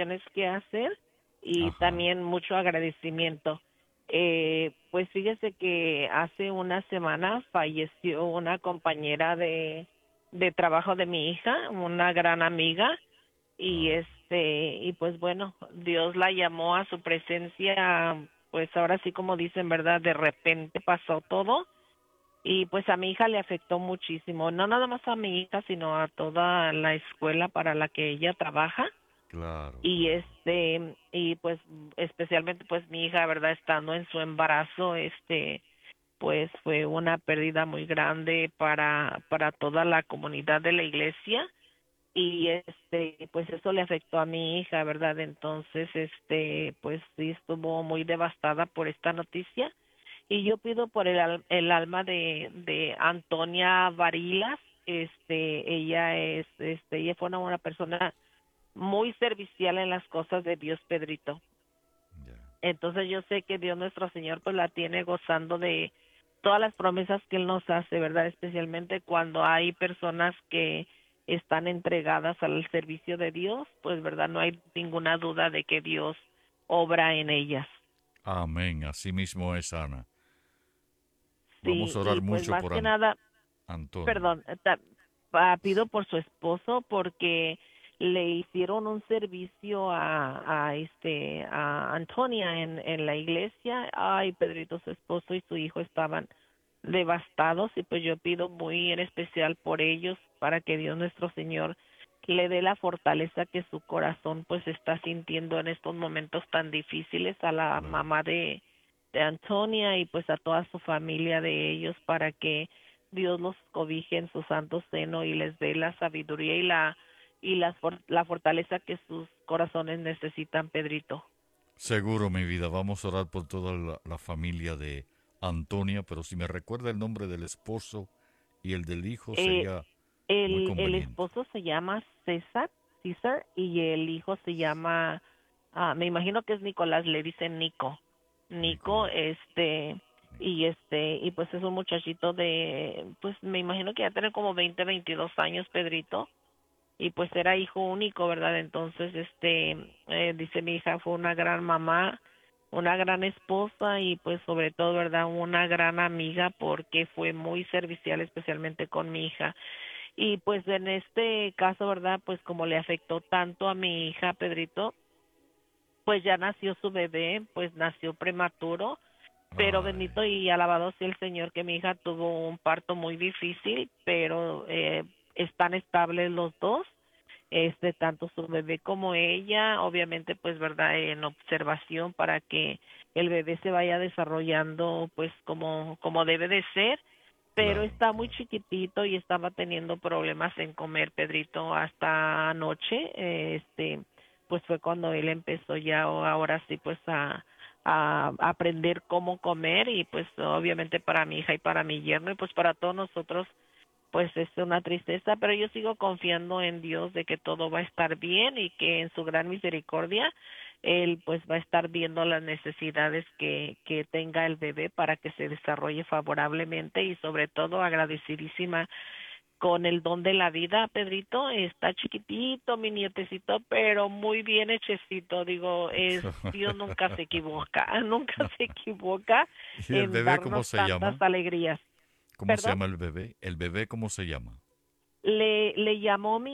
peticiones que hacer y Ajá. también mucho agradecimiento. Pues fíjese que hace una semana falleció una compañera de trabajo de mi hija, una gran amiga, y Ah, y pues bueno, Dios la llamó a su presencia, pues ahora sí como dicen, ¿verdad? De repente pasó todo y pues a mi hija le afectó muchísimo, no nada más a mi hija, sino a toda la escuela para la que ella trabaja claro, y claro. y pues especialmente pues mi hija, ¿verdad? Estando en su embarazo, pues fue una pérdida muy grande para toda la comunidad de la iglesia y pues eso le afectó a mi hija, ¿verdad? Entonces pues sí estuvo muy devastada por esta noticia y yo pido por el alma de Antonia Varilas. Ella fue una persona muy servicial en las cosas de Dios, Pedrito. Ya. Entonces yo sé que Dios nuestro Señor pues la tiene gozando de todas las promesas que Él nos hace, ¿verdad? Especialmente cuando hay personas que están entregadas al servicio de Dios, pues, ¿verdad? No hay ninguna duda de que Dios obra en ellas. Amén. Así mismo es, Ana. Vamos Sí, a orar y pues mucho más por que nada, Antonia. perdón, pido por su esposo porque le hicieron un servicio a Antonia en la iglesia. Ay, Pedrito, su esposo y su hijo estaban devastados y pues yo pido muy en especial por ellos para que Dios nuestro Señor le dé la fortaleza que su corazón pues está sintiendo en estos momentos tan difíciles a la Claro. mamá de Antonia y pues a toda su familia de ellos para que Dios los cobije en su santo seno y les dé la sabiduría la fortaleza que sus corazones necesitan, Pedrito. Seguro, mi vida. Vamos a orar por toda la familia de Antonia, pero si me recuerda el nombre del esposo y el del hijo Eh, sería muy el conveniente. esposo se llama César, y el hijo se llama, me imagino que es Nicolás, le dicen Nico, Nicolás. y pues es un muchachito pues me imagino que ya tiene como 20, 22 años, Pedrito, y pues era hijo único, ¿verdad? Entonces, dice mi hija, fue una gran mamá, una gran esposa y pues sobre todo, ¿verdad? Una gran amiga porque fue muy servicial, especialmente con mi hija. Y pues en este caso, ¿verdad? Pues como le afectó tanto a mi hija, Pedrito, pues ya nació su bebé, pues nació prematuro, pero Ay, bendito y alabado sea el Señor que mi hija tuvo un parto muy difícil, pero están estables los dos, tanto su bebé como ella, obviamente pues verdad en observación para que el bebé se vaya desarrollando pues como debe de ser, pero claro, está muy claro. chiquitito y estaba teniendo problemas en comer, Pedrito, hasta anoche, pues fue cuando él empezó ya ahora sí pues a aprender cómo comer y pues obviamente para mi hija y para mi yerno y pues para todos nosotros pues es una tristeza, pero yo sigo confiando en Dios de que todo va a estar bien y que en su gran misericordia Él pues va a estar viendo las necesidades que tenga el bebé para que se desarrolle favorablemente y sobre todo agradecidísima con el don de la vida, Pedrito, está chiquitito, mi nietecito, pero muy bien hechecito, digo, Dios nunca se equivoca, nunca se equivoca ¿Y el en bebé cómo darnos se tantas llama? alegrías. ¿Cómo se ¿Perdón? llama el bebé? ¿El bebé cómo se llama? Le llamó mi